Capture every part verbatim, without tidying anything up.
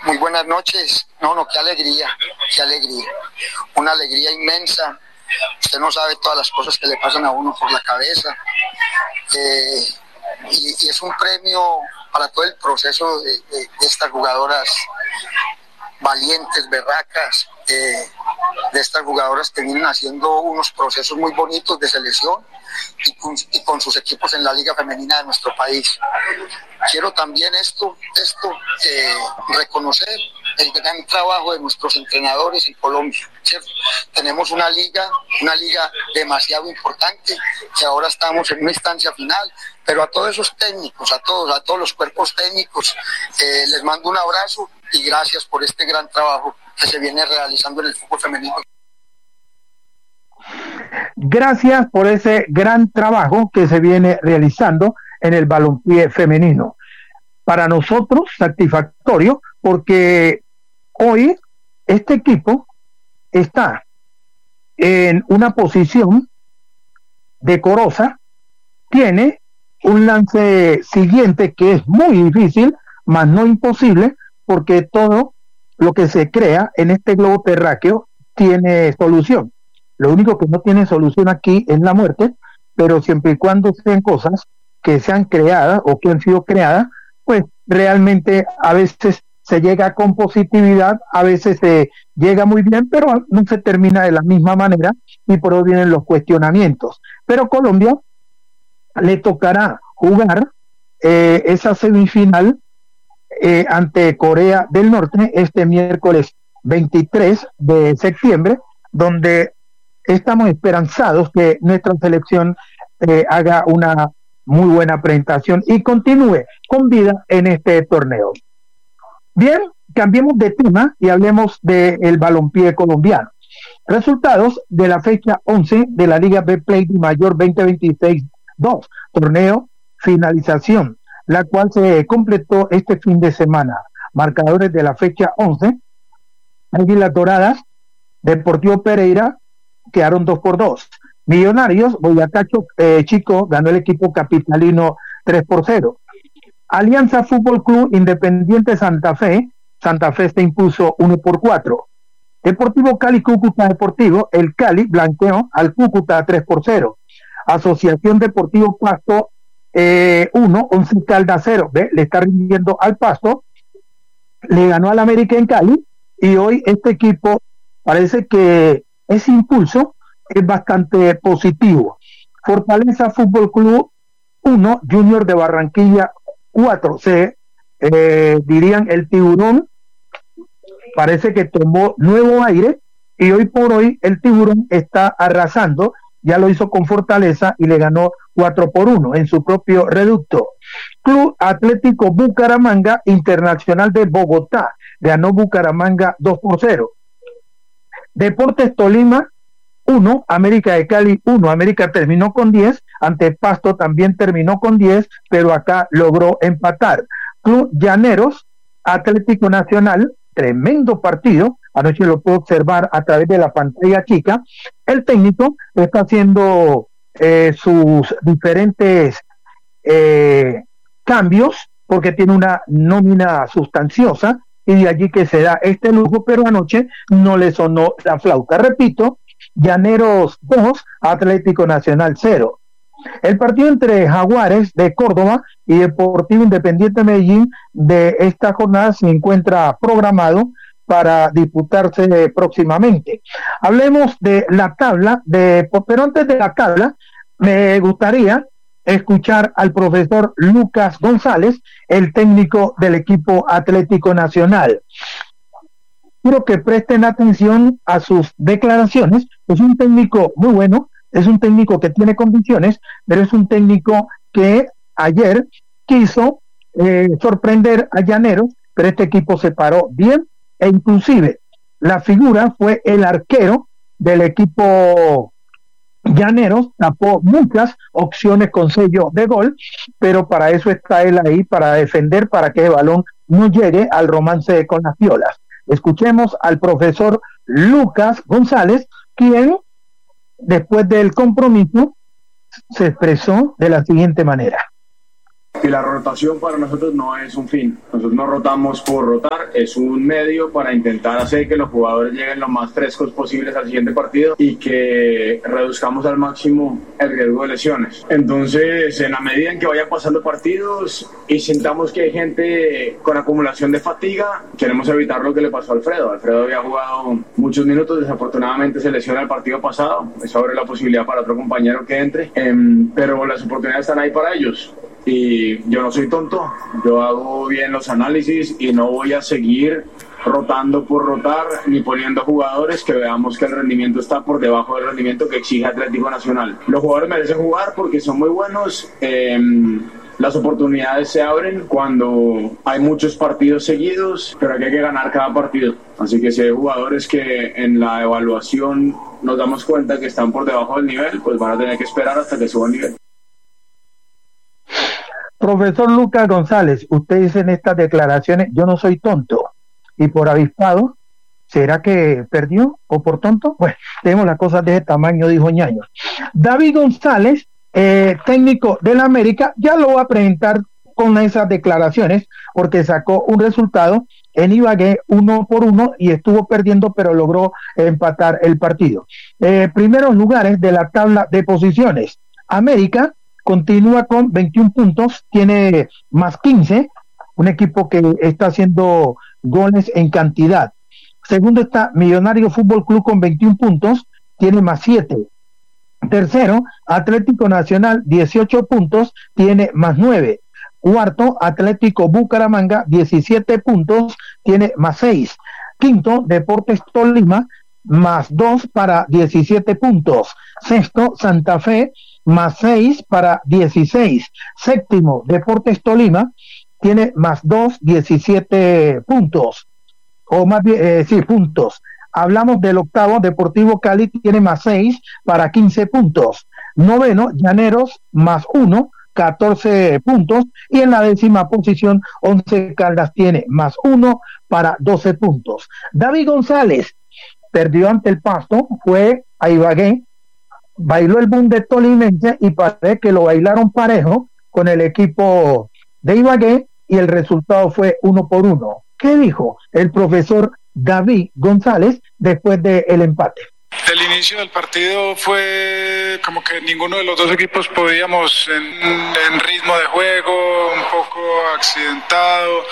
Muy buenas noches. No, no, qué alegría, qué alegría. Una alegría inmensa. Usted no sabe todas las cosas que le pasan a uno por la cabeza. Eh, y, y es un premio para todo el proceso de, de, de estas jugadoras valientes, berracas, eh, de estas jugadoras que vienen haciendo unos procesos muy bonitos de selección y con, y con sus equipos en la Liga Femenina de nuestro país. Quiero también esto, esto eh, reconocer el gran trabajo de nuestros entrenadores en Colombia, ¿cierto? Tenemos una liga, una liga demasiado importante, que ahora estamos en una instancia final, pero a todos esos técnicos, a todos, a todos los cuerpos técnicos, eh, les mando un abrazo y gracias por este gran trabajo que se viene realizando en el fútbol femenino. Gracias por ese gran trabajo que se viene realizando en el balompié femenino. Para nosotros, satisfactorio, porque hoy este equipo está en una posición decorosa, tiene un lance siguiente que es muy difícil, mas no imposible, porque todo lo que se crea en este globo terráqueo tiene solución. Lo único que no tiene solución aquí es la muerte, pero siempre y cuando sean cosas que sean creadas o que han sido creadas, pues realmente a veces se llega con positividad, a veces se llega muy bien, pero no se termina de la misma manera y por ahí vienen los cuestionamientos. Pero Colombia le tocará jugar eh, esa semifinal eh, ante Corea del Norte este miércoles veintitrés de septiembre, donde estamos esperanzados que nuestra selección eh, haga una muy buena presentación y continúe con vida en este torneo. Bien, cambiemos de tema y hablemos del balompié colombiano. Resultados de la fecha once de la Liga Betplay Mayor veinte veintiséis dos, torneo finalización, la cual se completó este fin de semana. Marcadores de la fecha once: Águilas Doradas, Deportivo Pereira, quedaron dos por dos. Millonarios, Boyacá eh, Chico ganó el equipo capitalino tres por cero. Alianza Fútbol Club Independiente Santa Fe, Santa Fe se impuso uno por cuatro. Deportivo Cali Cúcuta Deportivo, el Cali blanqueó al Cúcuta tres por cero. Asociación Deportivo Pasto eh, uno, Once Caldas cero, ¿ve? Le está rindiendo al Pasto, le ganó al América en Cali y hoy este equipo parece que ese impulso es bastante positivo. Fortaleza Fútbol Club uno, Junior de Barranquilla cuatro. Se eh, dirían el tiburón parece que tomó nuevo aire y hoy por hoy el tiburón está arrasando. Ya lo hizo con Fortaleza y le ganó cuatro por uno en su propio reducto. Club Atlético Bucaramanga Internacional de Bogotá ganó Bucaramanga dos por cero. Deportes Tolima uno, América de Cali uno. América terminó con diez, ante Pasto también terminó con diez, pero acá logró empatar. Club Llaneros Atlético Nacional, tremendo partido, anoche lo puedo observar a través de la pantalla chica. El técnico está haciendo eh, sus diferentes eh, cambios porque tiene una nómina sustanciosa y de allí que se da este lujo, pero anoche no le sonó la flauta. Repito, Llaneros dos, Atlético Nacional cero. El partido entre Jaguares de Córdoba y Deportivo Independiente Medellín de esta jornada se encuentra programado para disputarse próximamente. Hablemos de la tabla, de, pero antes de la tabla, me gustaría escuchar al profesor Lucas González, el técnico del equipo Atlético Nacional. Quiero que presten atención a sus declaraciones. Es un técnico muy bueno, es un técnico que tiene condiciones, pero es un técnico que ayer quiso eh, sorprender a Llaneros, pero este equipo se paró bien e inclusive la figura fue el arquero del equipo Llaneros, tapó muchas opciones con sello de gol, pero para eso está él ahí, para defender, para que el balón no llegue al romance con las piolas. Escuchemos al profesor Lucas González, quien después del compromiso se expresó de la siguiente manera. y la rotación para nosotros no es un fin. Nosotros no rotamos por rotar, es un medio para intentar hacer que los jugadores lleguen lo más frescos posibles al siguiente partido y que reduzcamos al máximo el riesgo de lesiones. Entonces, en la medida en que vayan pasando partidos y sintamos que hay gente con acumulación de fatiga, queremos evitar lo que le pasó a Alfredo. Alfredo había jugado muchos minutos, desafortunadamente se lesiona el partido pasado, eso abre la posibilidad para otro compañero que entre, eh, pero las oportunidades están ahí para ellos. Y yo no soy tonto, yo hago bien los análisis y no voy a seguir rotando por rotar ni poniendo jugadores que veamos que el rendimiento está por debajo del rendimiento que exige Atlético Nacional. Los jugadores merecen jugar porque son muy buenos. Eh, las oportunidades se abren cuando hay muchos partidos seguidos, pero aquí hay que ganar cada partido. Así que si hay jugadores que en la evaluación nos damos cuenta que están por debajo del nivel, pues van a tener que esperar hasta que suban nivel. Profesor Lucas González, usted dice en estas declaraciones, yo no soy tonto, y por avispado, ¿será que perdió o por tonto? Bueno, tenemos las cosas de ese tamaño, dijo Ñaño. David González, eh, técnico del América, ya lo va a presentar con esas declaraciones, porque sacó un resultado en Ibagué uno por uno y estuvo perdiendo, pero logró empatar el partido. Eh, primeros lugares de la tabla de posiciones, América continúa con veintiún puntos, tiene más quince, un equipo que está haciendo goles en cantidad. Segundo está Millonario Fútbol Club con veintiún puntos, tiene más siete. Tercero, Atlético Nacional, dieciocho puntos, tiene más nueve. Cuarto, Atlético Bucaramanga, diecisiete puntos, tiene más seis. Quinto, Deportes Tolima, más dos para diecisiete puntos. Sexto, Santa Fe, más seis para dieciséis. Séptimo, Deportes Tolima, tiene más dos, diecisiete puntos. O más bien, eh, sí, puntos. Hablamos del octavo, Deportivo Cali, tiene más seis para quince puntos. Noveno, Llaneros, más uno, catorce puntos. Y en la décima posición, Once Caldas tiene más uno para doce puntos. David González perdió ante el Pasto, fue a Ibagué, bailó el boom de Tolimense y parece que lo bailaron parejo con el equipo de Ibagué y el resultado fue uno por uno. ¿Qué dijo el profesor David González después del empate? El inicio del partido fue como que ninguno de los dos equipos podíamos en, en ritmo de juego, un poco accidentado.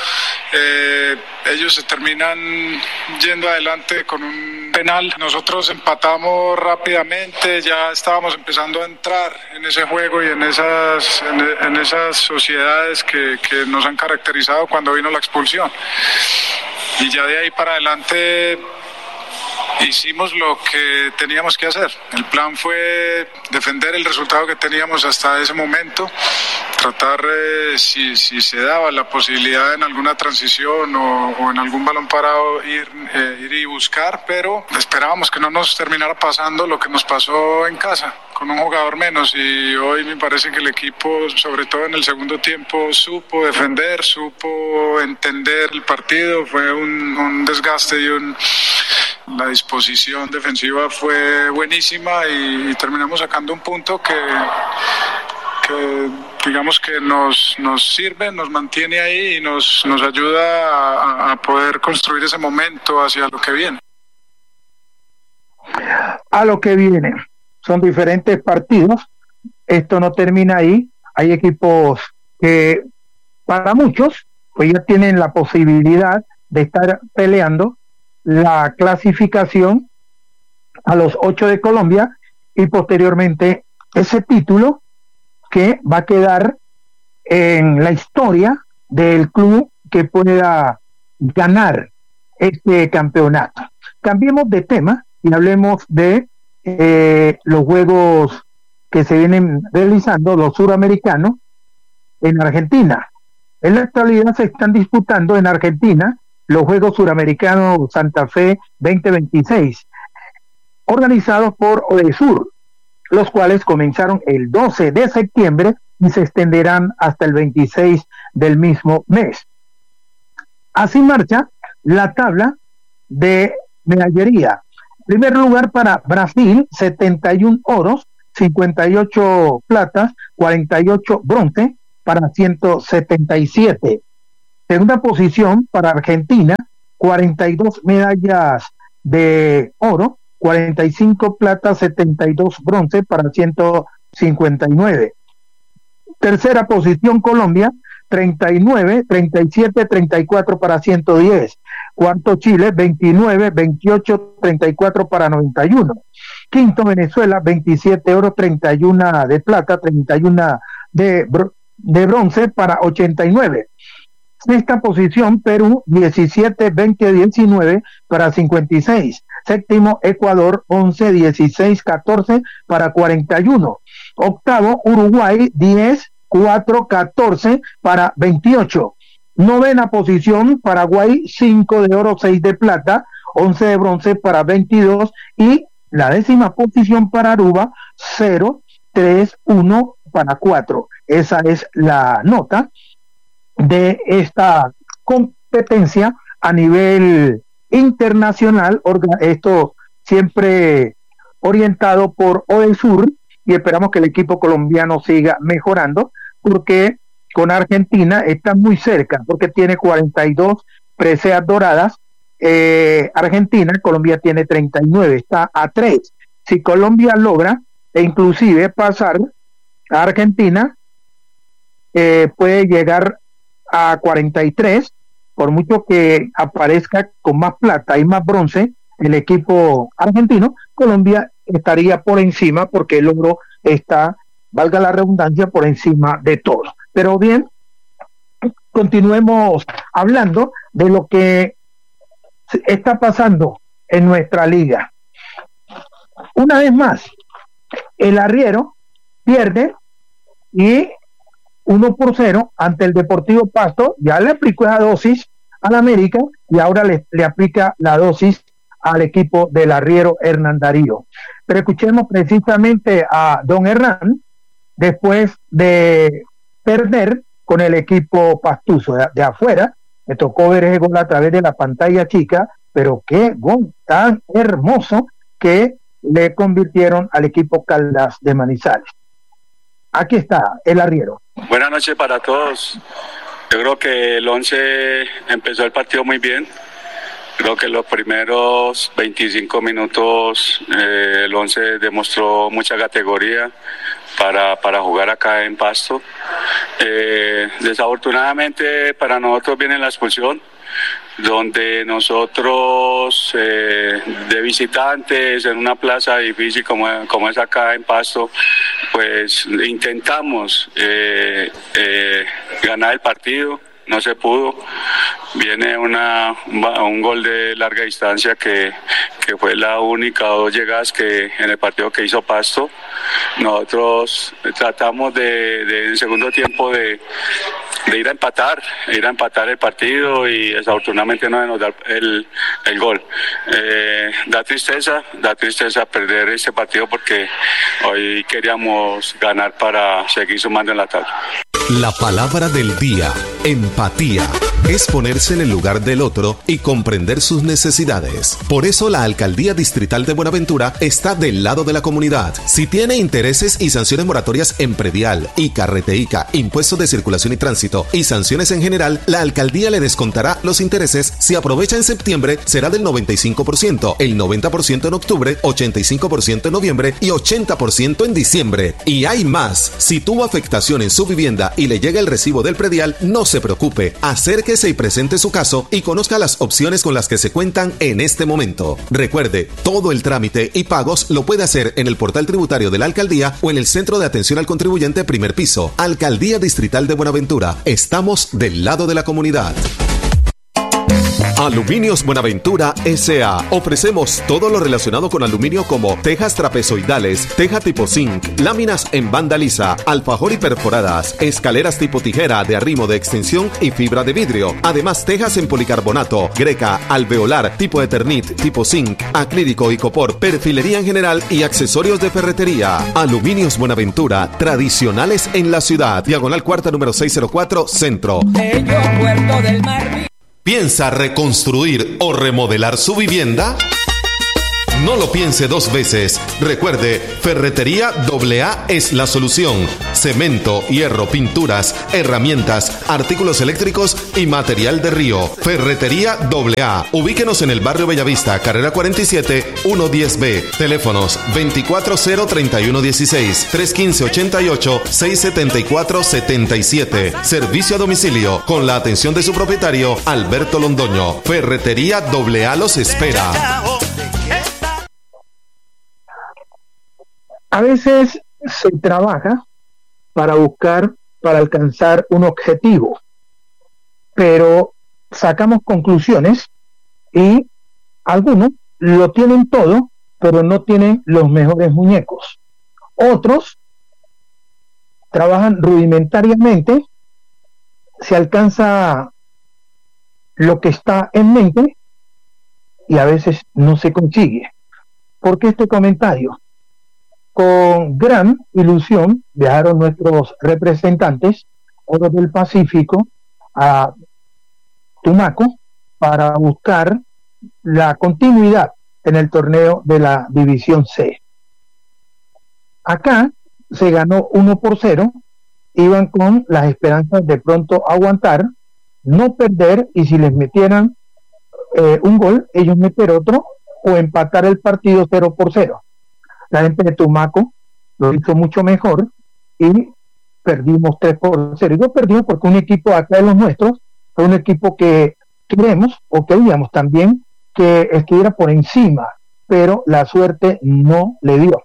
Eh, ellos se terminan yendo adelante con un penal. Nosotros empatamos rápidamente, ya estábamos empezando a entrar en ese juego y en esas, en, en esas sociedades que, que nos han caracterizado cuando vino la expulsión. Y ya de ahí para adelante hicimos lo que teníamos que hacer. El plan fue defender el resultado que teníamos hasta ese momento, tratar eh, si, si se daba la posibilidad en alguna transición o, o en algún balón parado ir, eh, ir y buscar, pero esperábamos que no nos terminara pasando lo que nos pasó en casa, con un jugador menos, y hoy me parece que el equipo, sobre todo en el segundo tiempo, supo defender, supo entender el partido. Fue un, un desgaste y un la disposición defensiva fue buenísima y, y terminamos sacando un punto que, que digamos que nos, nos sirve, nos mantiene ahí y nos, nos ayuda a, a poder construir ese momento hacia lo que viene. A lo que viene, son diferentes partidos, esto no termina ahí, hay equipos que para muchos pues ya tienen la posibilidad de estar peleando la clasificación a los ocho de Colombia y posteriormente ese título que va a quedar en la historia del club que pueda ganar este campeonato. Cambiemos de tema y hablemos de eh, los juegos que se vienen realizando, los suramericanos en Argentina. En la actualidad se están disputando en Argentina los Juegos Suramericanos Santa Fe veinte veintiséis, organizados por Odesur, los cuales comenzaron el doce de septiembre y se extenderán hasta el veintiséis del mismo mes. Así marcha la tabla de medallería. Primer lugar para Brasil, setenta y uno oros, cincuenta y ocho platas, cuarenta y ocho bronce. para ciento setenta y siete. Segunda posición para Argentina, cuarenta y dos medallas de oro, cuarenta y cinco plata, setenta y dos bronce para ciento cincuenta y nueve. Tercera posición Colombia, treinta y nueve, treinta y siete, treinta y cuatro para ciento diez. Cuarto Chile, veintinueve, veintiocho, treinta y cuatro para noventa y uno. Quinto Venezuela, veintisiete oro, treinta y uno de plata, treinta y uno de, br- de bronce para ochenta y nueve. Sexta posición Perú, diecisiete, veinte, diecinueve para cincuenta y seis. Séptimo Ecuador, once, dieciséis, catorce para cuarenta y uno. Octavo Uruguay, diez, cuatro, catorce para veintiocho. Novena posición Paraguay, cinco de oro, seis de plata, once de bronce para veintidós. Y la décima posición para Aruba, cero, tres, uno para cuatro. Esa es la nota de esta competencia a nivel internacional, esto siempre orientado por Odesur, y esperamos que el equipo colombiano siga mejorando, porque con Argentina está muy cerca, porque tiene cuarenta y dos preseas doradas. eh, Argentina, Colombia tiene treinta y nueve, está a tres. Si Colombia logra e inclusive pasar a Argentina, eh, puede llegar a cuarenta y tres, por mucho que aparezca con más plata y más bronce el equipo argentino, Colombia estaría por encima, porque el oro está, valga la redundancia, por encima de todo. Pero bien, continuemos hablando de lo que está pasando en nuestra liga. Una vez más, el Arriero pierde y uno por cero ante el Deportivo Pasto. Ya le aplicó la dosis al América y ahora le, le aplica la dosis al equipo del Arriero Hernán Darío. Pero escuchemos precisamente a don Hernán después de perder con el equipo pastuso de, de afuera. Me tocó ver ese gol a través de la pantalla chica, pero qué gol tan hermoso que le convirtieron al equipo Caldas de Manizales. Aquí está el Arriero. Buenas noches para todos. Yo creo que el once empezó el partido muy bien. Creo que los primeros veinticinco minutos eh, el once demostró mucha categoría para, para jugar acá en Pasto. Eh, desafortunadamente para nosotros viene la expulsión, donde nosotros eh, de visitantes en una plaza difícil como, como es acá en Pasto, pues intentamos eh, eh, ganar el partido. No se pudo. Viene una un gol de larga distancia que, que fue la única o dos llegadas que en el partido que hizo Pasto. Nosotros tratamos de, de en segundo tiempo de, de ir a empatar, ir a empatar el partido y desafortunadamente no nos da el, el gol. Eh, da tristeza, da tristeza perder este partido porque hoy queríamos ganar para seguir sumando en la tabla. La palabra del día, empatía, es ponerse en el lugar del otro y comprender sus necesidades. Por eso la Alcaldía Distrital de Buenaventura está del lado de la comunidad. Si tiene intereses y sanciones moratorias en predial, I C A, Reteica, impuestos de circulación y tránsito y sanciones en general, la Alcaldía le descontará los intereses. Si aprovecha en septiembre, será del noventa y cinco por ciento, el noventa por ciento en octubre, ochenta y cinco por ciento en noviembre y ochenta por ciento en diciembre. Y hay más. Si tuvo afectación en su vivienda y le llega el recibo del predial, no se preocupe, acérquese y presente su caso y conozca las opciones con las que se cuentan en este momento. Recuerde, todo el trámite y pagos lo puede hacer en el portal tributario de la Alcaldía o en el Centro de Atención al Contribuyente primer piso. Alcaldía Distrital de Buenaventura, estamos del lado de la comunidad. Aluminios Buenaventura S A Ofrecemos todo lo relacionado con aluminio como tejas trapezoidales, teja tipo zinc, láminas en banda lisa, alfajor y perforadas, escaleras tipo tijera de arrimo de extensión y fibra de vidrio. Además, tejas en policarbonato, greca, alveolar, tipo eternit, tipo zinc, acrílico y copor, perfilería en general y accesorios de ferretería. Aluminios Buenaventura, tradicionales en la ciudad. Diagonal cuarta número seiscientos cuatro, Centro. Bello Puerto del Mar. ¿Piensa reconstruir o remodelar su vivienda? No lo piense dos veces. Recuerde, Ferretería doble A es la solución. Cemento, hierro, pinturas, herramientas, artículos eléctricos y material de río. Ferretería doble A. Ubíquenos en el barrio Bellavista, carrera cuarenta y siete, ciento diez B. Teléfonos veinticuatro cero treinta y uno dieciséis, trescientos quince ochenta y ocho, seiscientos setenta y cuatro setenta y siete. Servicio a domicilio con la atención de su propietario Alberto Londoño. Ferretería doble A los espera. A veces se trabaja para buscar, para alcanzar un objetivo, pero sacamos conclusiones y algunos lo tienen todo, pero no tienen los mejores muñecos. Otros trabajan rudimentariamente, se alcanza lo que está en mente y a veces no se consigue. ¿Por qué este comentario? Con gran ilusión viajaron nuestros representantes Oro del Pacífico a Tumaco para buscar la continuidad en el torneo de la División C. Acá se ganó uno por cero, iban con las esperanzas de pronto aguantar, no perder, y si les metieran eh, un gol, ellos meter otro o empatar el partido cero por cero. La gente de Tumaco lo hizo mucho mejor y perdimos tres por cero. Y yo perdimos porque un equipo acá de los nuestros fue un equipo que queremos o queríamos también que estuviera por encima, pero la suerte no le dio.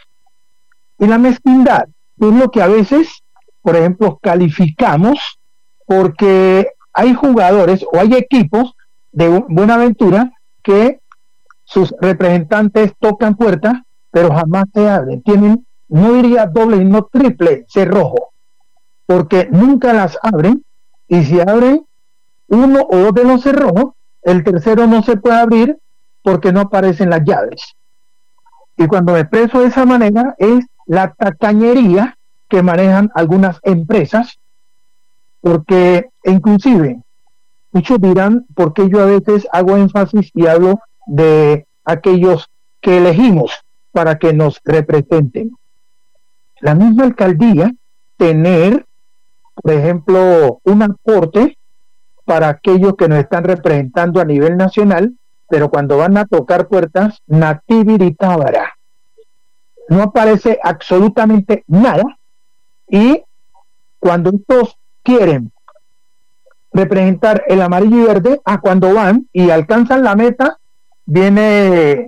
Y la mezquindad es lo que a veces, por ejemplo, calificamos porque hay jugadores o hay equipos de Buenaventura que sus representantes tocan puertas, pero jamás se abren. Tienen, no diría doble, sino triple cerrojo, porque nunca las abren, y si abren uno o dos de los cerrojos, el tercero no se puede abrir porque no aparecen las llaves. Y cuando me expreso de esa manera es la tacañería que manejan algunas empresas, porque inclusive muchos dirán por qué yo a veces hago énfasis y hablo de aquellos que elegimos para que nos representen. La misma alcaldía tener, por ejemplo, un aporte para aquellos que nos están representando a nivel nacional, pero cuando van a tocar puertas, Nativitábara, no aparece absolutamente nada, y cuando estos quieren representar el amarillo y verde, a cuando van y alcanzan la meta, viene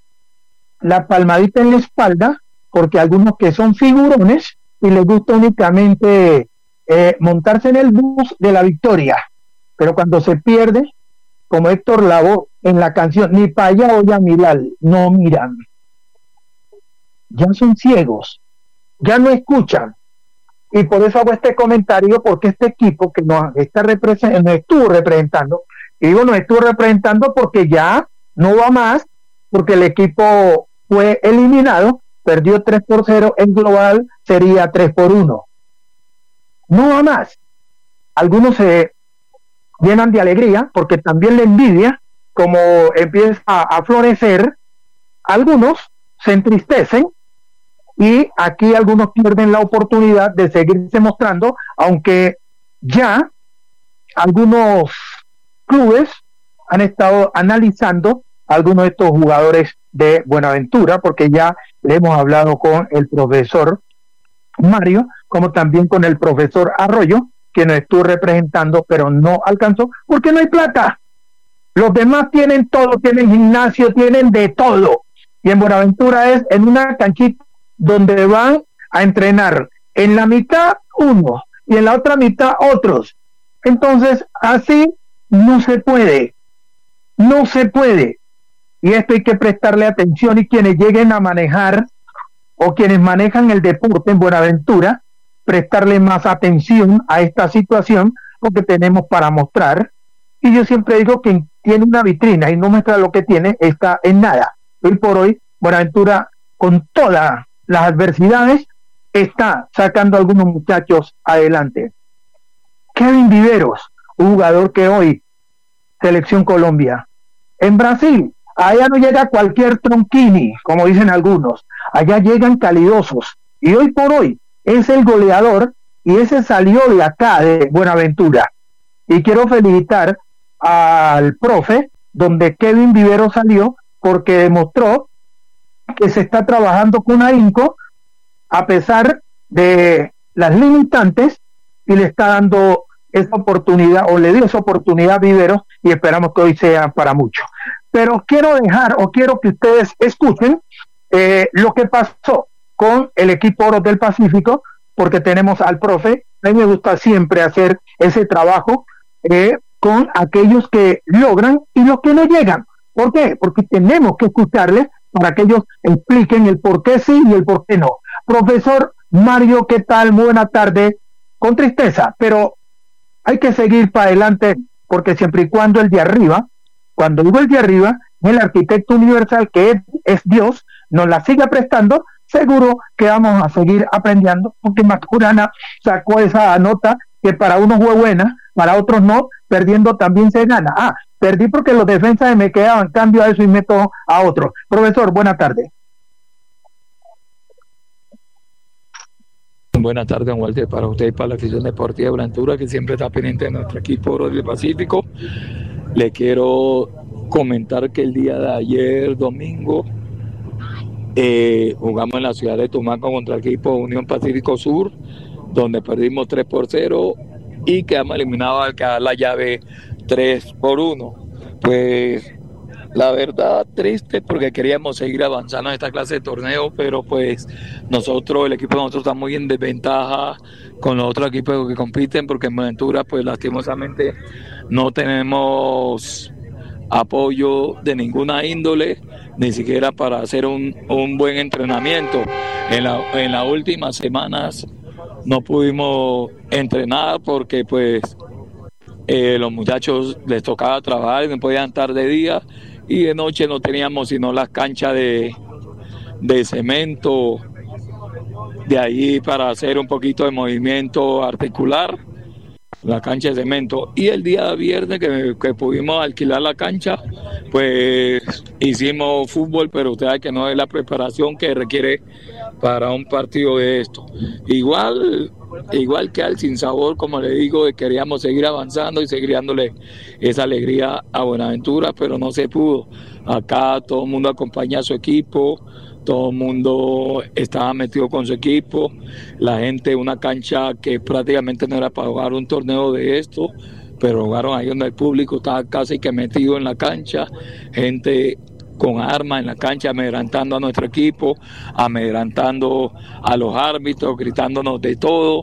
la palmadita en la espalda, porque algunos que son figurones y les gusta únicamente eh, montarse en el bus de la victoria, pero cuando se pierde, como Héctor Lavoe en la canción, ni para allá o ya mirar, no miran. Ya son ciegos, ya no escuchan. Y por eso hago este comentario, porque este equipo que nos, está represent- nos estuvo representando, y digo nos estuvo representando porque ya no va más, porque el equipo fue eliminado, perdió tres por cero, en global sería tres por uno. No va más. Algunos se llenan de alegría porque también la envidia, como empieza a, a florecer, algunos se entristecen y aquí algunos pierden la oportunidad de seguirse mostrando, aunque ya algunos clubes han estado analizando a algunos de estos jugadores de Buenaventura, porque ya le hemos hablado con el profesor Mario, como también con el profesor Arroyo, que nos estuvo representando, pero no alcanzó, porque no hay plata. Los demás tienen todo, tienen gimnasio, tienen de todo, y en Buenaventura es en una canchita donde van a entrenar en la mitad uno y en la otra mitad otros. Entonces así no se puede, no se puede, y esto hay que prestarle atención, y quienes lleguen a manejar o quienes manejan el deporte en Buenaventura, prestarle más atención a esta situación, porque tenemos para mostrar. Y yo siempre digo que tiene una vitrina y no muestra lo que tiene, está en nada. Hoy por hoy Buenaventura, con todas las adversidades, está sacando a algunos muchachos adelante. Kevin Viveros, un jugador que hoy Selección Colombia, en Brasil allá no llega cualquier tronquini, como dicen algunos, allá llegan calidosos, y hoy por hoy es el goleador, y ese salió de acá, de Buenaventura, y quiero felicitar al profe, donde Kevin Vivero salió, porque demostró que se está trabajando con ahínco, a pesar de las limitantes, y le está dando esa oportunidad, o le dio esa oportunidad a Viveros, y esperamos que hoy sea para mucho. Pero quiero dejar, o quiero que ustedes escuchen eh, lo que pasó con el equipo Oro del Pacífico, porque tenemos al profe. A mí me gusta siempre hacer ese trabajo eh, con aquellos que logran y los que no llegan. ¿Por qué? Porque tenemos que escucharles para que ellos expliquen el por qué sí y el por qué no. Profesor Mario, ¿qué tal? Muy buena tarde. Con tristeza, pero hay que seguir para adelante, porque siempre y cuando el de arriba, cuando digo el de arriba, el arquitecto universal, que es, es Dios, nos la siga prestando, seguro que vamos a seguir aprendiendo, porque Maturana sacó esa nota que para unos fue buena, para otros no, perdiendo también se gana. Ah, perdí porque los defensas me quedaban, cambio a eso y meto a otro. Profesor, buena tarde. Buenas tardes, Walter, para usted y para la afición deportiva de Buenaventura, que siempre está pendiente de nuestro equipo Oro del Pacífico. Le quiero comentar que el día de ayer, domingo, eh, jugamos en la ciudad de Tumaco contra el equipo Unión Pacífico Sur, donde perdimos tres por cero y quedamos eliminados al quedar la llave tres por uno. Pues la verdad, triste, porque queríamos seguir avanzando en esta clase de torneo, pero pues nosotros, el equipo de nosotros está muy en desventaja con los otros equipos que compiten, porque en Buenaventura pues lastimosamente no tenemos apoyo de ninguna índole, ni siquiera para hacer un, un buen entrenamiento. En, la, en las últimas semanas no pudimos entrenar porque pues eh, los muchachos les tocaba trabajar y no podían estar de día, y de noche no teníamos sino las canchas de, de cemento de ahí para hacer un poquito de movimiento articular, la cancha de cemento. Y el día viernes que, que pudimos alquilar la cancha, pues hicimos fútbol, pero usted sabe que no es la preparación que requiere para un partido de esto. Igual igual que al sinsabor, como le digo, queríamos seguir avanzando y seguir dándole esa alegría a Buenaventura, pero no se pudo. Acá todo el mundo acompaña a su equipo, todo el mundo estaba metido con su equipo, la gente, una cancha que prácticamente no era para jugar un torneo de esto, pero jugaron ahí donde el público estaba casi que metido en la cancha, gente con armas en la cancha, amedrantando a nuestro equipo, amedrantando a los árbitros, gritándonos de todo,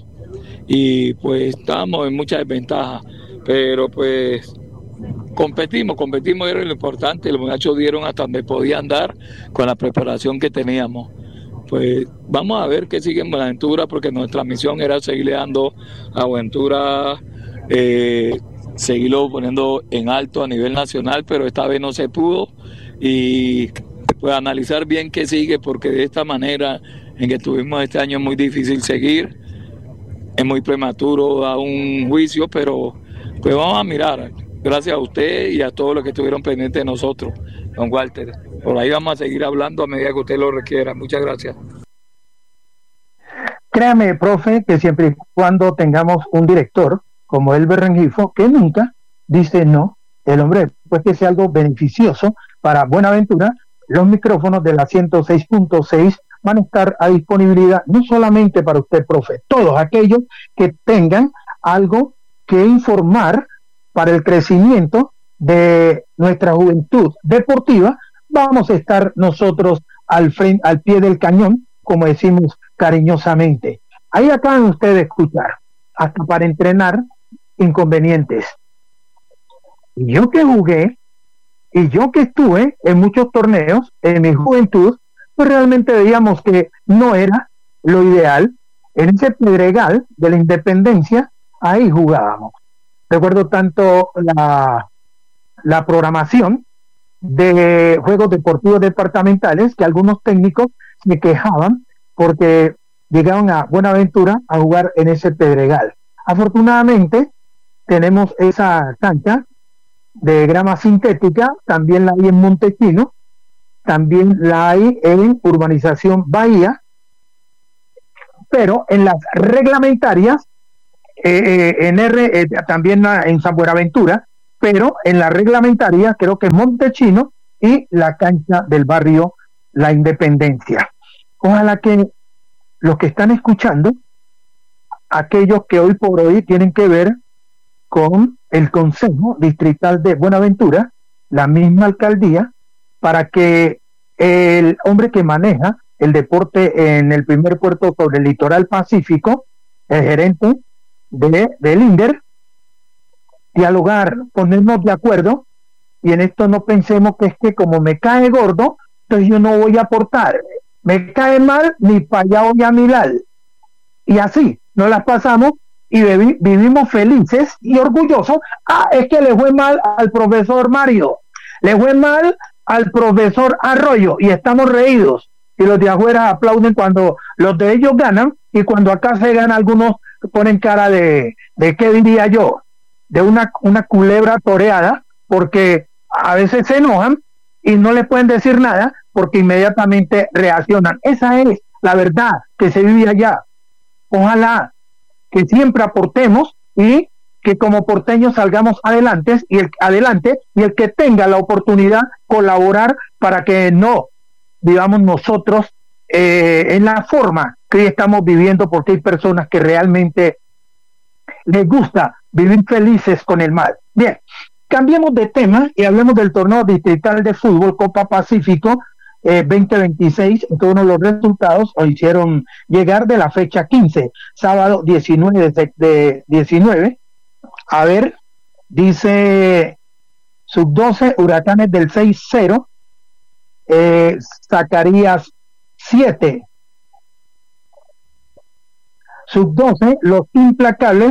y pues estábamos en mucha desventaja, pero pues competimos, competimos, era lo importante, los muchachos dieron hasta donde podían dar con la preparación que teníamos. Pues vamos a ver qué sigue en Buenaventura, porque nuestra misión era seguirle dando a Buenaventura, eh, seguirlo poniendo en alto a nivel nacional, pero esta vez no se pudo, y pues analizar bien qué sigue, porque de esta manera en que estuvimos este año es muy difícil seguir, es muy prematuro a un juicio, pero pues vamos a mirar. Gracias a usted y a todos los que estuvieron pendientes de nosotros, don Walter. Por ahí vamos a seguir hablando a medida que usted lo requiera. Muchas gracias. Créame, profe, que siempre y cuando tengamos un director como Elber Rengifo, que nunca dice no, el hombre, pues que sea algo beneficioso para Buenaventura, los micrófonos de la ciento seis punto seis van a estar a disponibilidad no solamente para usted, profe, todos aquellos que tengan algo que informar para el crecimiento de nuestra juventud deportiva. Vamos a estar nosotros al frente, al pie del cañón, como decimos cariñosamente. Ahí acaban ustedes de escuchar, hasta para entrenar inconvenientes. Y yo que jugué, y yo que estuve en muchos torneos en mi juventud, pues realmente veíamos que no era lo ideal. En ese Pedregal de la Independencia, ahí jugábamos. Recuerdo tanto la, la programación de juegos deportivos departamentales que algunos técnicos se quejaban porque llegaban a Buenaventura a jugar en ese Pedregal. Afortunadamente tenemos esa cancha de grama sintética, también la hay en Montechino, también la hay en Urbanización Bahía, pero en las reglamentarias, eh, en R, eh, también en San Buenaventura, pero en la reglamentaria creo que Montechino y la cancha del barrio La Independencia. Ojalá que los que están escuchando, aquellos que hoy por hoy tienen que ver con el Consejo Distrital de Buenaventura, la misma alcaldía, para que el hombre que maneja el deporte en el primer puerto sobre el litoral pacífico, el gerente de, del INDER, dialogar, ponernos de acuerdo, y en esto no pensemos que es que como me cae gordo, entonces yo no voy a aportar, me cae mal, ni para allá voy a mirar, y así nos las pasamos y vivi- vivimos felices y orgullosos. Ah, es que le fue mal al profesor Mario, le fue mal al profesor Arroyo, y estamos reídos, y los de afuera aplauden cuando los de ellos ganan, y cuando acá se gana algunos ponen cara de, de qué diría yo, de una, una culebra toreada, porque a veces se enojan y no le pueden decir nada porque inmediatamente reaccionan. Esa es la verdad que se vive allá. Ojalá que siempre aportemos y que como porteños salgamos adelante y el, adelante y el que tenga la oportunidad colaborar para que no vivamos nosotros eh, en la forma que hoy estamos viviendo, porque hay personas que realmente les gusta vivir felices con el mal. Bien, cambiemos de tema y hablemos del torneo distrital de fútbol Copa Pacífico eh, veinte veintiséis. Todos los resultados lo hicieron llegar de la fecha quince, sábado diecinueve de, de diecinueve. A ver, dice sub doce, Huracanes del seis cero, eh, Zacarías siete, sub doce, los implacables,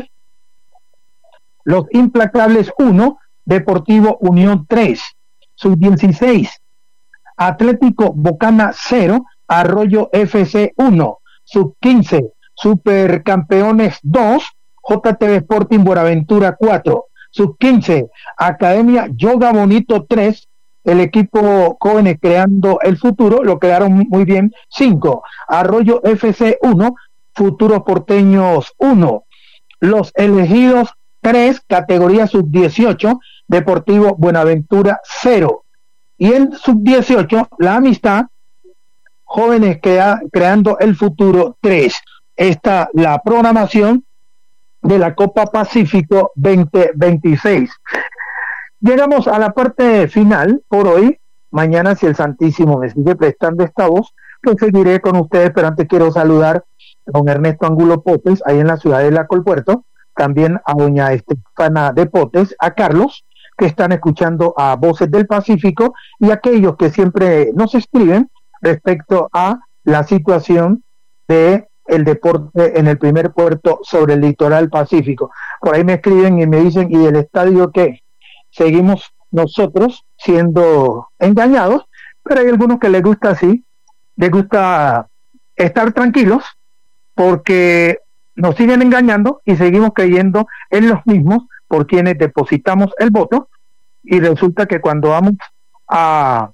los implacables uno, Deportivo Unión tres, sub dieciséis, Atlético Bocana cero, Arroyo F C uno, sub quince, Supercampeones dos, J T V Sporting Buenaventura cuatro, sub quince, Academia Yoga Bonito tres, el equipo Jóvenes Creando el Futuro, lo quedaron muy bien, cinco, Arroyo F C uno, Futuros Porteños uno, Los Elegidos tres, categoría sub dieciocho, Deportivo Buenaventura cero, y en sub dieciocho, La Amistad, Jóvenes crea, Creando el Futuro tres. Esta la programación de la Copa Pacífico veinte veintiséis. Llegamos a la parte final por hoy. Mañana, si el Santísimo me sigue prestando esta voz, pues seguiré con ustedes, pero antes quiero saludar a don Ernesto Angulo Potes, ahí en la ciudad de La Colpuerto, también a doña Estefana de Potes, a Carlos, que están escuchando a Voces del Pacífico, y a aquellos que siempre nos escriben respecto a la situación de el deporte en el primer puerto sobre el litoral pacífico. Por ahí me escriben y me dicen, ¿y el estadio qué? Seguimos nosotros siendo engañados, pero hay algunos que les gusta así, les gusta estar tranquilos porque nos siguen engañando y seguimos creyendo en los mismos por quienes depositamos el voto, y resulta que cuando vamos a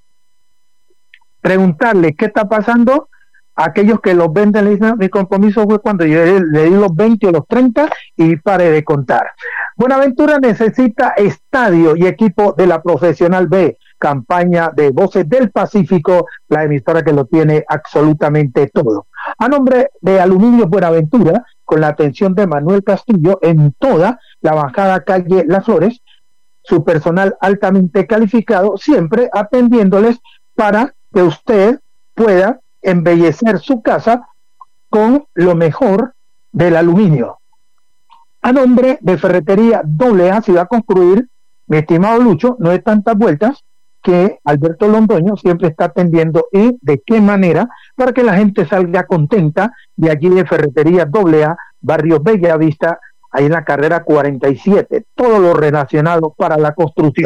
preguntarle qué está pasando, aquellos que los venden le dicen, mi compromiso fue cuando yo le, le di los veinte o los treinta y pare de contar. Buenaventura necesita estadio y equipo de la Profesional B, campaña de Voces del Pacífico, la emisora que lo tiene absolutamente todo. A nombre de Aluminio Buenaventura, con la atención de Manuel Castillo en toda la bajada calle Las Flores, su personal altamente calificado, siempre atendiéndoles para que usted pueda embellecer su casa con lo mejor del aluminio. A nombre de Ferretería Doble A, si va a construir, mi estimado Lucho, no es tantas vueltas, que Alberto Londoño siempre está atendiendo, y de qué manera, para que la gente salga contenta de allí de Ferretería Doble A, barrio Bellavista, ahí en la carrera cuarenta y siete, todo lo relacionado para la construcción.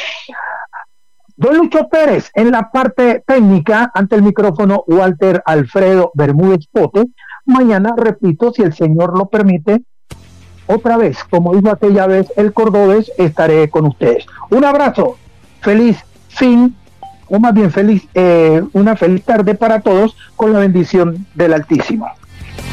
Don Lucho Pérez en la parte técnica, ante el micrófono Walter Alfredo Bermúdez Pote. Mañana, repito, si el Señor lo permite, otra vez, como dijo aquella vez el cordobés, estaré con ustedes. Un abrazo, feliz fin, o más bien feliz, eh, una feliz tarde para todos, con la bendición del Altísimo.